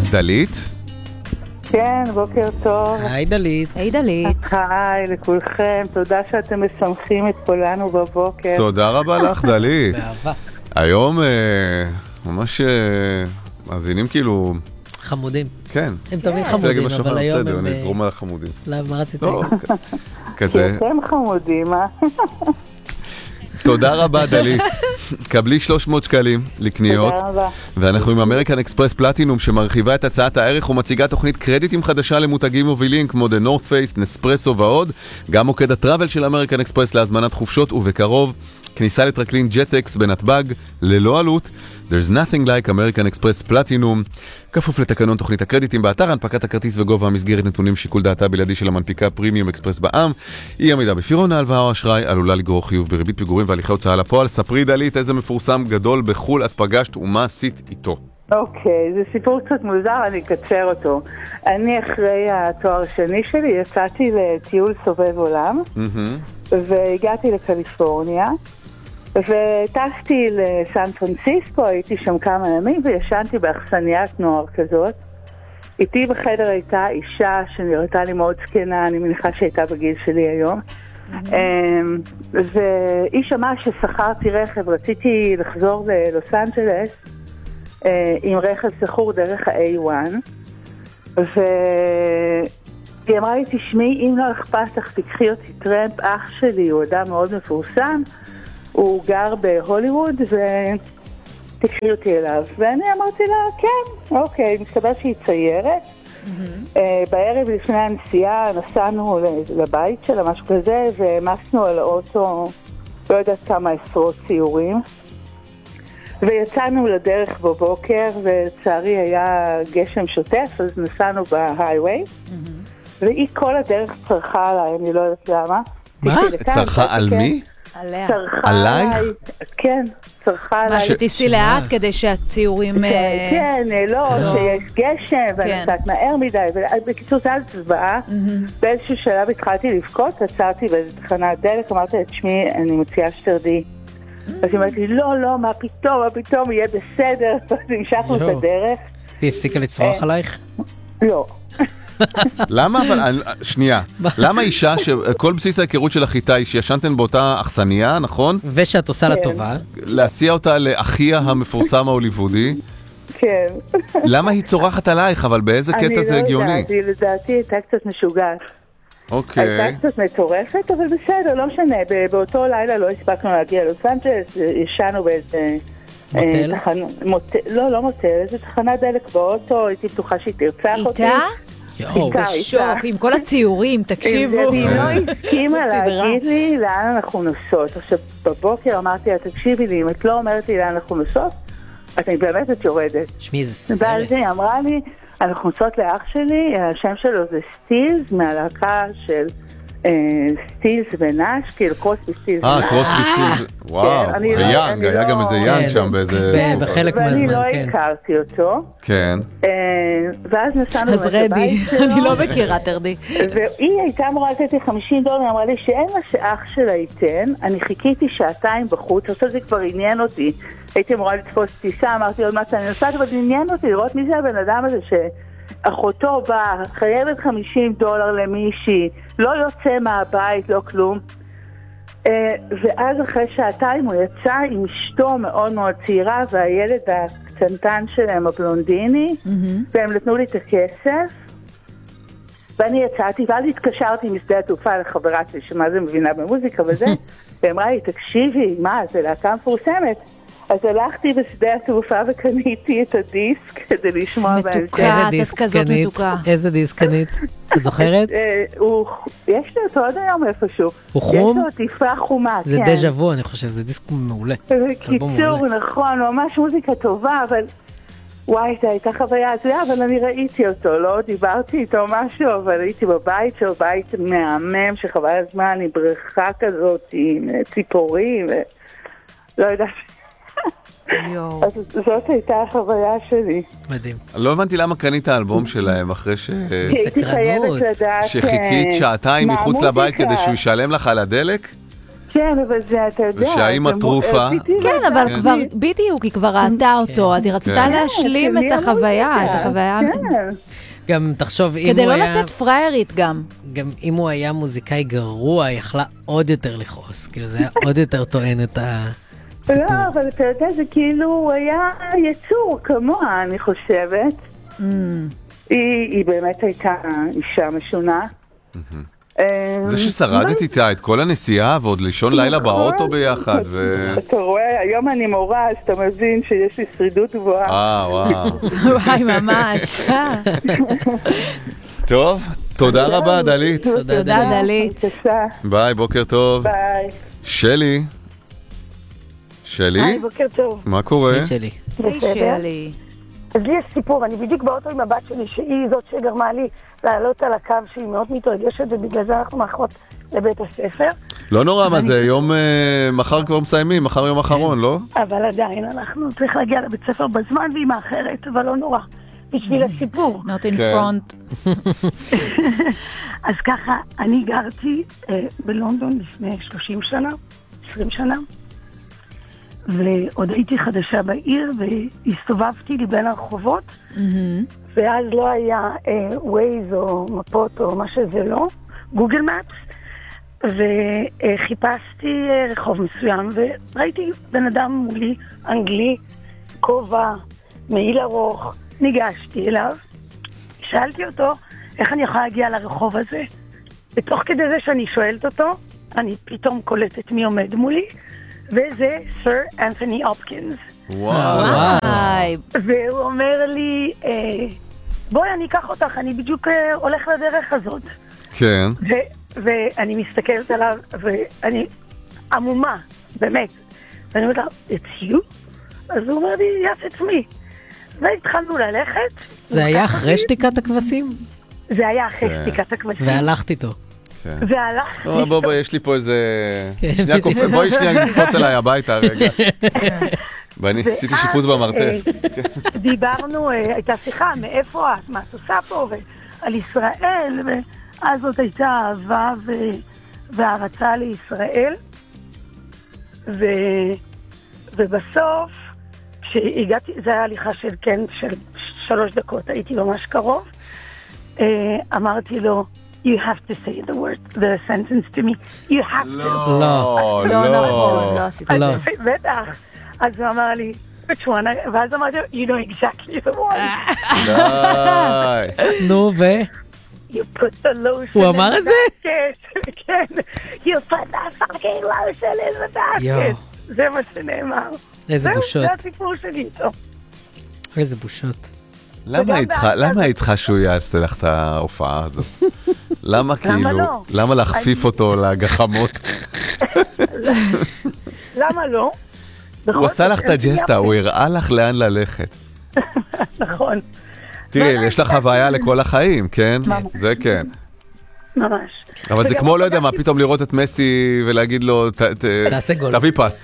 דלית? כן, בוקר טוב. היי דלית. היי דלית. היי לכולכם, תודה שאתם משמחים את כולנו בבוקר. תודה רבה לך דלית. באהבה. היום ממש מאזינים כאילו... חמודים. כן. הם תמיד חמודים, אבל היום הם... נזרום על החמודים. מה רצית? לא, כזה. אתם חמודים, אה? תודה רבה דלית. קבלי 300 שקלים לקניות. תודה רבה. ואנחנו עם אמריקן אקספרס פלטינום שמרחיבה את הצעת הערך ומציגה תוכנית קרדיטים חדשה למותגים מובילים כמו The North Face, נספרסו ועוד. גם מוקד הטראבל של אמריקן אקספרס להזמנת חופשות ובקרוב כניסה לטרקלין ג'טקס בנתב"ג ללא עלות. There's nothing like American Express Platinum. כפוף לתקנון תוכנית הקרדיטים באתר, הנפקת הכרטיס וגובה המסגרת נתונים שיקול דעתה בלעדי של המנפיקה פרימיום אקספרס בע"מ. אי עמידה בפירעון ההלוואה או אשראי עלולה לגרור חיוב בריבית פיגורים והליכי הוצאה לפועל. ספרי דלית איזה מפורסם גדול בחול את פגשת ומה עשית איתו. אוקיי, זה סיפור קצת מוזר, אני אקצר אותו. אני אחרי התואר השני שלי יצאתי לטיול סובב עולם, והגעתי לקליפורניה. וטסתי לסן פרנסיסקו, הייתי שם כמה ימים וישנתי באכסניית נוער כזאת. איתי בחדר הייתה אישה שנראתה לי מאוד זקנה, אני מניחה שהייתה בגיל שלי היום. והיא שמעה ששכרתי רכב, רציתי לחזור ללוס אנג'לס עם רכב סחור דרך ה-A1. והיא אמרה לי, תשמעי, אם לא אכפת לך, תקחי אותי טרמפ, אח שלי, הוא אדם מאוד מפורסם. הוא גר בהוליווד ותקחי אותי אליו. ואני אמרתי לה, כן, אוקיי, מסתבר שהיא ציירת. בערב לפני הנסיעה נסענו לבית שלה, משהו כזה, ומסנו על האוטו, לא יודעת כמה עשרות ציורים. ויצאנו לדרך בבוקר, ולצערי היה גשם שוטף, אז נסענו בהייווי. והיא כל הדרך צרחה עליי, אני לא יודעת למה. מה? צרחה על מי? עליה. עלייך? כן, צרחה עליי. מה שתיסי לאט כדי שהציורים... כן, לא, שיש גשם, ואני קצת מהר מדי. בקיצור, זה היה זוועה. באיזשהו שלב התחלתי לבכות, עצרתי באיזו תחנת דלק, אמרתי לה, תשמעי, אני מציעה שתרדי. אז היא אמרת לי, לא, מה פתאום, יהיה בסדר. אז המשכנו את הדרך. היא הפסיקה לצרוח עלייך? לא. למה אבל, שנייה, למה אישה שכל בסיס ההיכרות שלך איתה היא שישנתן באותה אכסניה, נכון? ושאת עושה לה טובה. להסיע אותה לאחיה המפורסם ההוליוודי. כן. למה היא צורחת עלייך, אבל באיזה קטע זה הגיוני? אני לא יודעת, לדעתי הייתה קצת משוגעת. אוקיי. הייתה קצת מטורפת, אבל בסדר, לא משנה. באותו לילה לא הספקנו להגיע ללוס אנג'לס, ישנו באיזה... מוטל? לא מוטל, איזה תחנת דלק באוטו, הייתי בטוחה שהיא תרצח אותי. איתה? בשוק, עם כל הציורים, תקשיבו. היא לא הסכימה להגיד לי לאן אנחנו נוסעות. עכשיו, בבוקר אמרתי לה, תקשיבי לי, אם את לא אומרת לי לאן אנחנו נוסעות, אני באמת את יורדת. שמי, זה סרט. ואז היא אמרה לי, אנחנו נוסעות לאח שלי, השם שלו זה סטילס, מהלהקה של סטילס ונאש, כאילו קרוסבי סטילס ונאש. קרוסבי סטילס, וואו, ויאנג, היה גם איזה יאנג שם באיזה... בחלק מהזמן, כן. ואני לא הכרתי אותו. כן. ואז נסענו אז רדי, אני לא מכירה, תרדי. והיא הייתה אמורה לתת לי $50, היא אמרה לי שאין מה שאח שלה ייתן, אני חיכיתי שעתיים בחוץ, עכשיו זה כבר עניין אותי, הייתי אמורה לתפוס טיסה, אמרתי עוד מעט אני נוסעת, אבל זה עניין אותי לראות מי זה הבן אדם הזה שאחותו באה, חייבת $50 למישהי, לא יוצא מהבית, לא כלום. ואז אחרי שעתיים הוא יצא עם אשתו מאוד מאוד צעירה, והילד הקטנטן שלהם הבלונדיני, והם נתנו לי את הכסף, ואני יצאתי, ואז התקשרתי משדה התעופה לחברה שלי, שמה זה מבינה במוזיקה וזה, ואמרה לי, תקשיבי, מה, זה להקה מפורסמת. אז הלכתי בשדה התעופה וקניתי את הדיסק כדי לשמוע מתוקה, את כזאת מתוקה. איזה דיסק קנית? את זוכרת? יש לי אותו עד היום איפשהו. הוא חום? יש לו עטיפה חומה, כן. זה דז'ה וו, אני חושב, זה דיסק מעולה. בקיצור, נכון, ממש מוזיקה טובה, אבל וואי, זו הייתה חוויה הזויה, אבל אני ראיתי אותו, לא דיברתי איתו משהו, אבל הייתי בבית שלו, בית מהמם, שחבל הזמן, עם בריכה כזאת, עם ציפורים, לא יודעת. אז זאת הייתה החוויה שלי. מדהים. לא הבנתי למה קנית האלבום שלהם אחרי הייתי חייבת לדעת שחיכית שעתיים מחוץ לבית כדי שהוא ישלם לך על הדלק? כן, אבל זה, אתה יודע... ושהאם התרופה... כן, אבל כבר, בדיוק, היא כבר ראתה אותו, אז היא רצתה להשלים את החוויה, את החוויה... גם תחשוב, אם כדי הוא לא היה... לצאת פריירית גם. גם אם הוא היה מוזיקאי גרוע, היא יכלה עוד יותר לכעוס. כאילו זה היה עוד יותר טוען את הסיפור. לא, אבל אתה יודע, זה כאילו, הוא היה יצור כמוה, אני חושבת. היא באמת הייתה אישה משונה. זה ששרדת איתה את כל הנסיעה ועוד לישון לילה באוטו ביחד. אתה רואה, היום אני מורה, אז אתה מבין שיש לי שרידות גבוהה. וואו. וואי, ממש. טוב, תודה רבה דלית. תודה דלית. ביי, בוקר טוב. ביי. שלי. שלי? היי, בוקר טוב. מה קורה? היא שלי. היי שלי. אז לי יש סיפור, אני בדיוק באוטו עם הבת שלי, שהיא זאת שגרמה לי לעלות על הקו, שהיא מאוד מתרגשת, ובגלל זה אנחנו מאחרות לבית הספר. לא נורא, מה זה, יום, מחר כבר מסיימים, מחר יום אחרון, לא? אבל עדיין, אנחנו צריך להגיע לבית ספר בזמן, והיא מאחרת, אבל לא נורא. בשביל הסיפור. Not in front. אז ככה, אני גרתי בלונדון לפני 30 שנה, 20 שנה, ועוד הייתי חדשה בעיר, והסתובבתי לי בין הרחובות, ואז לא היה ווייז או מפות או מה שזה לא, גוגל מפס, וחיפשתי רחוב מסוים, וראיתי בן אדם מולי, אנגלי, כובע, מעיל ארוך, ניגשתי אליו, שאלתי אותו איך אני יכולה להגיע לרחוב הזה, ותוך כדי זה שאני שואלת אותו, אני פתאום קולטת מי עומד מולי, וזה סר אנתוני הופקינס. וואי. והוא אומר לי, בואי אני אקח אותך, אני בדיוק הולך לדרך הזאת. כן. ואני מסתכלת עליו, ואני עמומה, באמת. ואני אומרת לה, it's you? אז הוא אומר לי, yes, it's me. והתחלנו ללכת. זה היה אחרי שתיקת הכבשים? זה היה אחרי שתיקת הכבשים. והלכת איתו. והלכתי איתו. בוא, יש לי פה איזה... בואי שנייה נקפוץ עליי הביתה רגע. ואני עשיתי שיפוץ במרתף. דיברנו, הייתה שיחה, מאיפה את, מה את עושה פה, ועל ישראל, ואז זאת הייתה אהבה והערצה לישראל. ובסוף, כשהגעתי, זה היה הליכה של 3 דקות, הייתי ממש קרוב, אמרתי לו, you have to say the sentence to me. You have to. לא, לא. בטח. אז הוא אמר לי, which one? ואז אמרתי לו, you know exactly the one. די. נו, You put the lotion הוא אמר את זה? כן. You put the fucking lotion in the basket. זה מה שנאמר. איזה בושות. זה הסיפור שלי איתו. איזה בושות. למה היא צריכה שהוא יעשה לך את ההופעה הזאת? למה כאילו? לא? למה להכפיף אותו לגחמות? למה לא? הוא עשה לך את הג'סטה, הוא הראה לך לאן ללכת. נכון. תראי, יש לך הוויה לכל החיים, כן? זה כן. ממש. אבל זה כמו, לא יודע מה, פתאום לראות את מסי ולהגיד לו, תביא פס.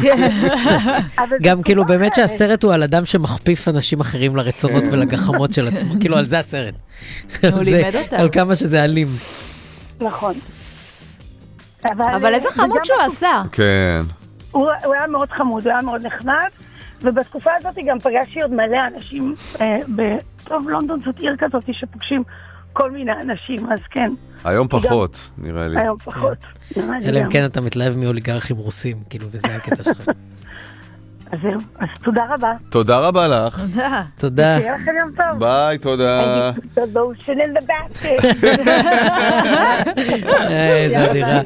גם כאילו באמת שהסרט הוא על אדם שמכפיף אנשים אחרים לרצונות ולגחמות של עצמו, כאילו על זה הסרט. הוא לימד אותם. על כמה שזה אלים. נכון. אבל איזה חמוד שהוא עשה. כן. הוא היה מאוד חמוד, הוא היה מאוד נחמד, ובתקופה הזאת גם פגשתי עוד מלא אנשים, טוב, לונדון זאת עיר כזאת שפוגשים כל מיני אנשים, אז כן. היום פחות, נראה לי. היום פחות. אלא אם כן אתה מתלהב מאוליגרכים רוסים, כאילו, וזה הקטע שלך. אז זהו, אז תודה רבה. תודה רבה לך. תודה. שיהיה לכם יום טוב. ביי, תודה. The lotion in the basket. איזה אדירה.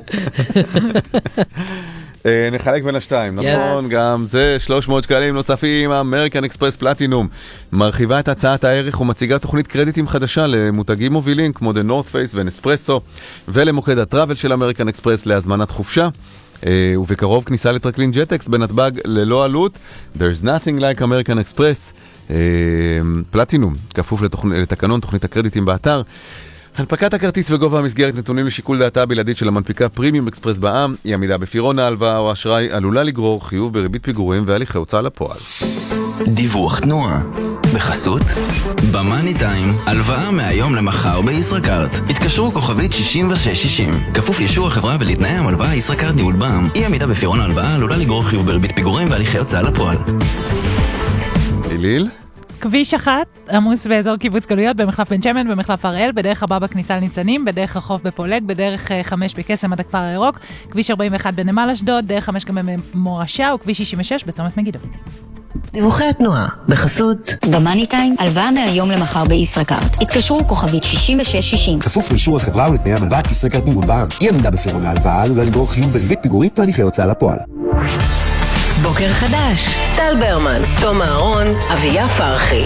נחלק בין השתיים, נכון? גם זה 300 שקלים נוספים, אמריקן אקספרס פלטינום. מרחיבה את הצעת הערך ומציגה תוכנית קרדיטים חדשה למותגים מובילים כמו The North Face ונספרסו, ולמוקד הטראבל של אמריקן אקספרס להזמנת חופשה. ובקרוב כניסה לטרקלין ג'טקס בנתב"ג ללא עלות. There's nothing like American Express. פלטינום, כפוף לתקנון תוכנית הקרדיטים באתר. הנפקת הכרטיס וגובה המסגרת נתונים לשיקול דעתה הבלעדית של המנפיקה פרימיום אקספרס בע"מ. היא עמידה בפירעון ההלוואה או אשראי עלולה לגרור חיוב בריבית פיגורים והליכי הוצאה לפועל. דיווח תנועה. בחסות במאני טיים, הלוואה מהיום למחר בישראכרט. התקשרו כוכבית 6660. כפוף לאישור החברה ולתנאי המלוואה ישראכרט ניהול בע"מ. אי עמידה בפירעון ההלוואה עלולה לגרור חיוב בריבית פיגורים והליכי הוצאה לפועל. אליל? כביש 1 עמוס באזור קיבוץ גלויות, במחלף בן שמן, במחלף הראל, בדרך הבא בכניסה לניצנים, בדרך החוף בפולג, בדרך 5 בקסם עד הכפר הירוק, כביש 41 בנמל אשדוד, דרך 5 גם במורשה, וכביש 66 בצומת מגידו. דיווחי התנועה, בחסות במאני טיים, הלוואה מהיום למחר בישראכרט. התקשרו כוכבית 6660. כפוף לאישור החברה ולתנאי המלוואה ישראכרט ניהול בע"מ. אי עמידה בפירעון ההלוואה עלולה לגרור חיוב בריבית פיגורים והליכי הוצאה לפועל. בוקר חדש, טל ברמן, תום אהרון, אביה פרחי.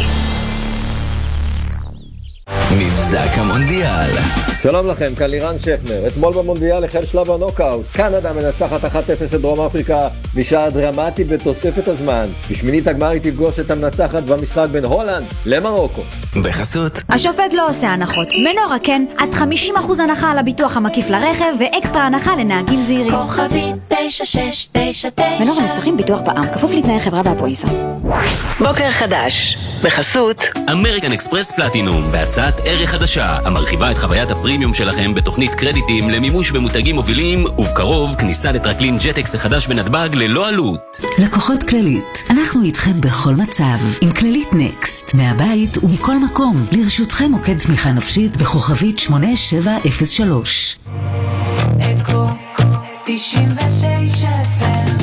מבזק המונדיאל. שלום לכם, כאן לירן שפנר. אתמול במונדיאל החל שלב הנוקאוט. קנדה מנצחת 1-0 את דרום אפריקה בשעה דרמטי בתוספת הזמן. בשמינית הגמר היא תפגוש את המנצחת במשחק בין הולנד למרוקו. בחסות השופט לא עושה הנחות. מנורה כן, עד 50% הנחה על הביטוח המקיף לרכב ואקסטרה הנחה לנהגים זהירים. כוכבית 9699. מנורה מבטחים ביטוח בע"מ, כפוף לתנאי חברה והפוליסה. בוקר חדש, בחסות אמריקן אקספרס פלטינום, בהצעת ערך חדשה המרחיבה את חוויית הפרימיום שלכם בתוכנית קרדיטים למימוש במותגים מובילים, ובקרוב כניסה לטרקלין ג'טקס החדש בנתב"ג ללא עלות. לקוחות כללית, אנחנו איתכם בכל מצב עם כללית נקסט, מהבית ומכל מקום. לרשותכם מוקד תמיכה נפשית בכוכבית 8703. אקו 99 FM.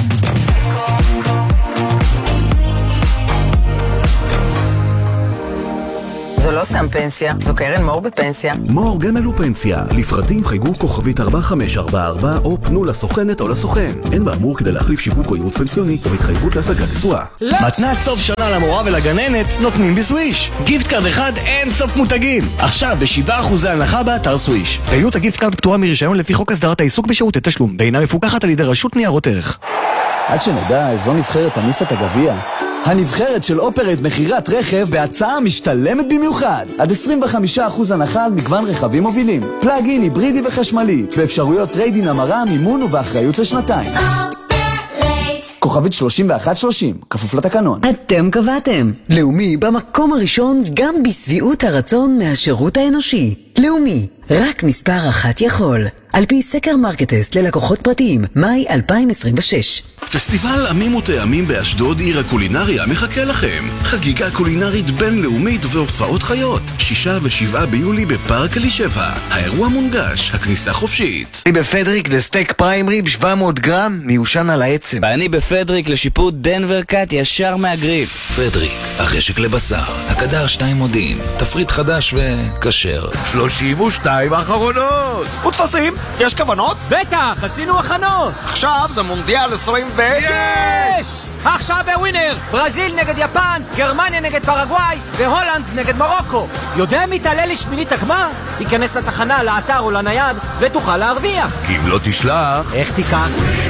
זו לא סתם פנסיה, זו קרן מור בפנסיה. מור גמל ופנסיה. לפרטים חייגו כוכבית 4544 או פנו לסוכנת או לסוכן. אין באמור כדי להחליף שיווק או ייעוץ פנסיוני או התחייבות להשגת תשואה. מתנת סוף שנה למורה ולגננת נותנים בסוויש. גיפט קארד אחד אין סוף מותגים. עכשיו ב7% הנחה באתר סוויש. פעילות הגיפט קארד פטורה מרישיון לפי חוק הסדרת העיסוק בשירותי תשלום. ואינה מפוקחת על ידי רשות ניירות ערך. עד שנדע איזו נבחרת תניף את הגביע. הנבחרת של אופרט מחירת רכב בהצעה משתלמת במיוחד. עד 25% הנחה על מגוון רכבים מובילים. פלאג-אין, היברידי וחשמלי. באפשרויות טריידין, המרה, מימון ובאחריות לשנתיים. כוכבית 3130, כפוף לתקנון. אתם קבעתם. לאומי במקום הראשון גם בסביעות הרצון מהשירות האנושי. לאומי, רק מספר אחת יכול. על פי סקר מרקטסט ללקוחות פרטיים, מאי 2026. פסטיבל עמים וטעמים באשדוד, עיר הקולינריה, מחכה לכם. חגיגה קולינרית בינלאומית והופעות חיות. 6 ו7 ביולי בפארק אלישבע. האירוע מונגש, הכניסה חופשית. אני בפדריק לסטייק פריים ריב 700 גרם מיושן על העצם. ואני בפדריק לשיפוט דנבר קאט ישר מהגריל. פדריק, החשק לבשר, הקדר 2 מודיעין, תפריט חדש וכשר. 32 האחרונות! ותפסים, יש כוונות? בטח, עשינו הכנות! עכשיו זה מונדיאל 20 יש! עכשיו בווינר! ברזיל נגד יפן, גרמניה נגד פרגוואי והולנד נגד מרוקו. יודע מי תעלה לשמינית הגמר? ייכנס לתחנה, לאתר או לנייד ותוכל להרוויח. כי אם לא תשלח... איך תיקח?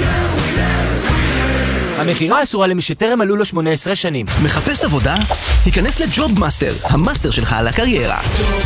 המחירה אסורה למי שטרם מלאו לו 18 שנים. מחפש עבודה? היכנס לג'וב מאסטר, המאסטר שלך על הקריירה.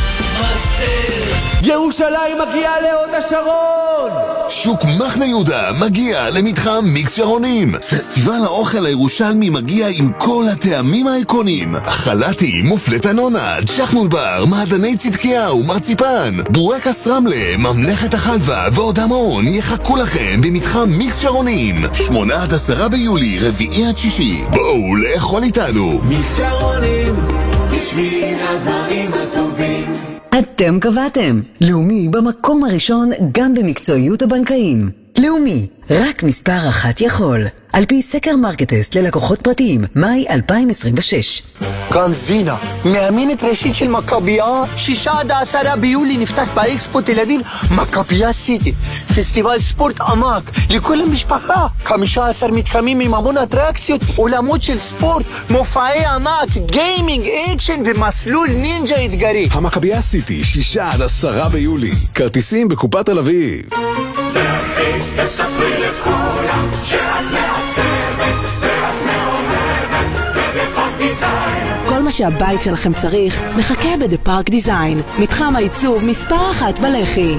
ירושלים מגיעה להוד השרון! שוק מחנה יהודה מגיע למתחם מיקס שרונים. פסטיבל האוכל הירושלמי מגיע עם כל הטעמים האיקונים. חלטי, מופלט הנונה, ג'חנול בר, מעדני צדקיהו, מרציפן, בורקס רמלה, ממלכת החלבה ועוד המון יחכו לכם במתחם מיקס שרונים. 8-10 ביולי, 4-6. בואו לאכול איתנו. מיקס שרונים, בשביל הדברים הטובים. אתם קבעתם. לאומי במקום הראשון גם במקצועיות הבנקאים. לאומי, רק מספר אחת יכול. על פי סקר מרקטסט ללקוחות פרטיים, מאי 2026. כאן זינה, מאמנת ראשית של מכבייה. 6-10 ביולי נפתח באקספו תל אביב מכבייה סיטי, פסטיבל ספורט עמק לכל המשפחה. 15 מתחמים עם המון אטרקציות, עולמות של ספורט, מופעי ענק, גיימינג, אקשן ומסלול נינג'ה אתגרי. המכבייה סיטי, 6-10 ביולי. כרטיסים בקופת תל אביב. לכי תספרי לכולם שאת מעצבת ואת מעורבת ובפארק דיזיין. כל מה שהבית שלכם צריך מחכה בדה פארק דיזיין, מתחם העיצוב מספר 1 בלחי.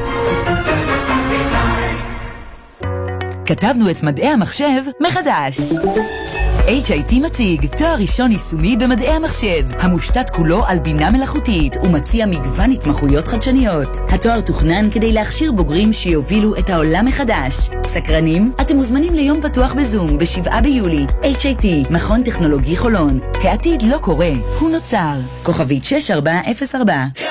כתבנו את מדעי המחשב מחדש. HIT מציג תואר ראשון יישומי במדעי המחשב, המושתת כולו על בינה מלאכותית ומציע מגוון התמחויות חדשניות. התואר תוכנן כדי להכשיר בוגרים שיובילו את העולם מחדש. סקרנים? אתם מוזמנים ליום פתוח בזום ב7 ביולי. HIT, מכון טכנולוגי חולון. העתיד לא קורה, הוא נוצר. כוכבית 6404